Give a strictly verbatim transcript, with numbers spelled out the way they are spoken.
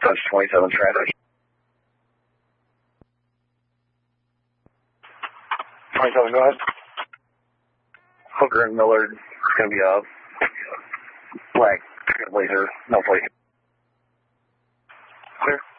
touch twenty-seven traffic. twenty-seven, go ahead. Hooker and Millard is going to be a black blazer, no plate. Clear.